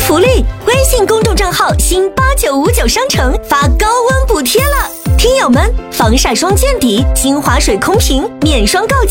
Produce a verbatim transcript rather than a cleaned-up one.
福利，微信公众账号新八九五九商城发高温补贴了，听友们，防晒霜见底，精华水空瓶，面霜告